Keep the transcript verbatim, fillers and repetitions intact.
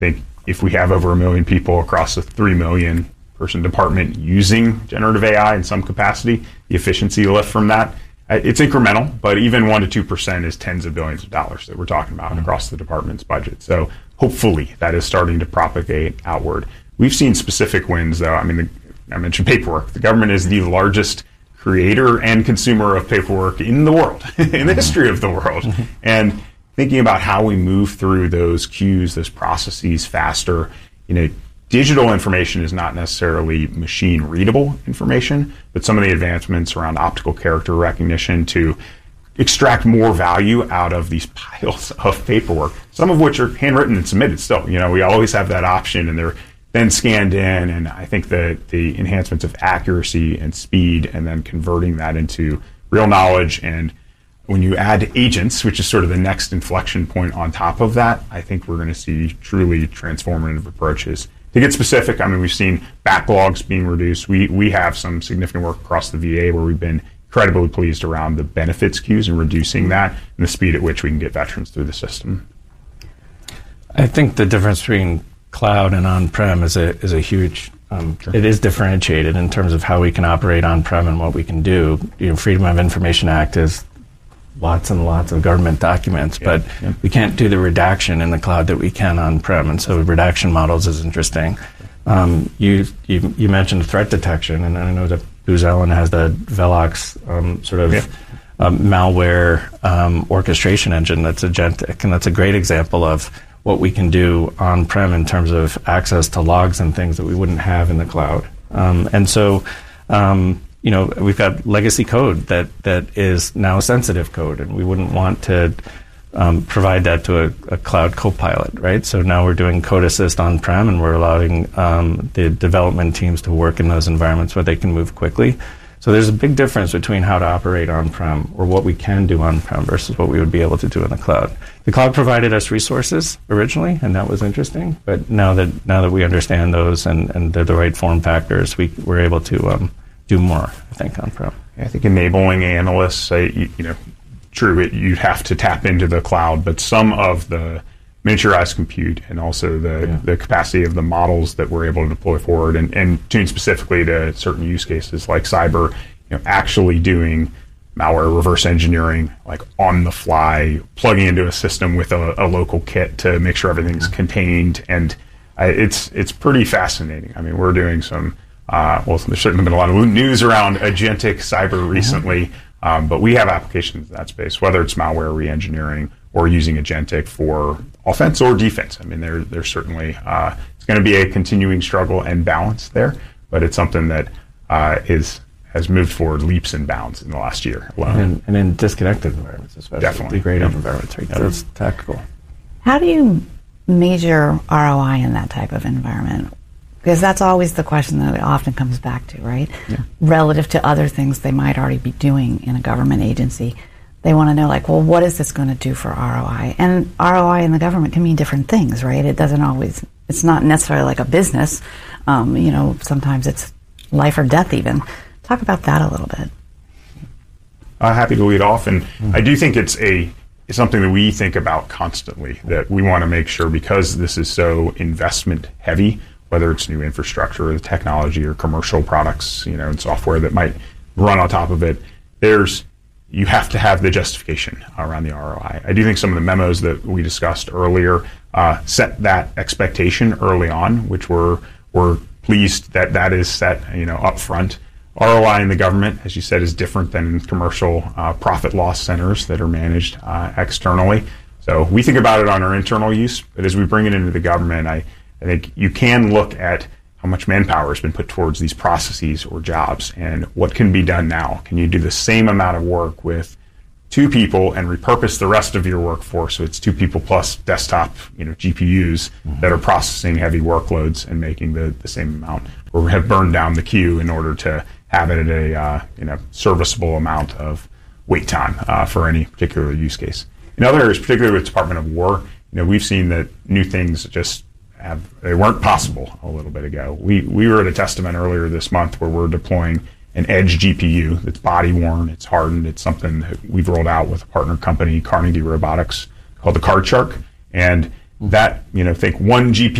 think if we have over a million people across a three million person department using generative A I in some capacity, the efficiency lift from that, it's incremental, but even one to two percent is tens of billions of dollars that we're talking about mm-hmm. across the department's budget. So hopefully that is starting to propagate outward. We've seen specific wins, though. I mean, the, I mentioned paperwork. The government is the largest creator and consumer of paperwork in the world, in the history of the world. Mm-hmm. And thinking about how we move through those queues, those processes faster, you know, digital information is not necessarily machine readable information, but some of the advancements around optical character recognition to extract more value out of these piles of paperwork, some of which are handwritten and submitted still. You know, we always have that option, and they're then scanned in, and I think that the enhancements of accuracy and speed and then converting that into real knowledge, and when you add agents, which is sort of the next inflection point on top of that, I think we're going to see truly transformative approaches. To get specific, I mean, we've seen backlogs being reduced. We we have some significant work across the V A where we've been incredibly pleased around the benefits queues and reducing that and the speed at which we can get veterans through the system. I think the difference between cloud and on-prem is a is a huge. Um, sure. It is differentiated in terms of how we can operate on-prem and what we can do. You know, Freedom of Information Act is lots and lots of government documents, yeah, but yeah. we can't do the redaction in the cloud that we can on-prem, and so redaction models is interesting. Um, you, you you mentioned threat detection, and I know that Booz Allen has the Velox um, sort of yeah. um, malware um, orchestration engine that's agentic, and that's a great example of what we can do on-prem in terms of access to logs and things that we wouldn't have in the cloud. Um, and so, um, you know, we've got legacy code that, that is now sensitive code, and we wouldn't want to um, provide that to a, a cloud copilot, right? So now we're doing code assist on-prem, and we're allowing um, the development teams to work in those environments where they can move quickly. So there's a big difference between how to operate on-prem, or what we can do on-prem, versus what we would be able to do in the cloud. The cloud provided us resources originally, and that was interesting. But now that now that we understand those and, and they're the right form factors, we we're able to um, do more, I think, on-prem. I think enabling analysts, uh, you, you know, true, it, you'd have to tap into the cloud, but some of the miniaturized compute and also the, yeah. the capacity of the models that we're able to deploy forward and, and tune specifically to certain use cases like cyber, you know, actually doing malware reverse engineering, like on the fly, plugging into a system with a, a local kit to make sure everything's mm-hmm. contained. And uh, it's it's pretty fascinating. I mean, we're doing some, uh, well, there's certainly been a lot of news around agentic cyber recently, mm-hmm. um, but we have applications in that space, whether it's malware re-engineering or using agentic for offense or defense. I mean, there, there's certainly, uh, it's going to be a continuing struggle and balance there, but it's something that uh, is has moved forward leaps and bounds in the last year alone. And, and in disconnected environments, especially. Definitely. Degraded yeah. environments, right? That's tactical. How do you measure R O I in that type of environment? Because that's always the question that it often comes back to, right? Yeah. Relative to other things they might already be doing in a government agency. They want to know, like, well, what is this going to do for R O I? And R O I in the government can mean different things, right? It doesn't always, it's not necessarily like a business. Um, you know, sometimes it's life or death even. Talk about that a little bit. I'm happy to lead off. And mm-hmm. I do think it's a it's something that we think about constantly, that we want to make sure, because this is so investment heavy, whether it's new infrastructure or technology or commercial products, you know, and software that might run on top of it, there's you have to have the justification around the R O I. I do think some of the memos that we discussed earlier uh, set that expectation early on, which we're, we're pleased that that is set, you know, up front. R O I in the government, as you said, is different than in commercial uh, profit loss centers that are managed uh, externally. So we think about it on our internal use, but as we bring it into the government, I, I think you can look at how much manpower has been put towards these processes or jobs, and what can be done now. Can you do the same amount of work with two people and repurpose the rest of your workforce so it's two people plus desktop, you know, G P Us mm-hmm. that are processing heavy workloads and making the, the same amount, or have burned down the queue in order to have it at a uh, you know serviceable amount of wait time uh, for any particular use case. In other areas, particularly with Department of War, you know, we've seen that new things just have, they weren't possible a little bit ago. We we were at a testament earlier this month where we're deploying an edge G P U that's body worn, it's hardened, it's something that we've rolled out with a partner company, Carnegie Robotics, called the Card Shark, and that, you know, think one G P U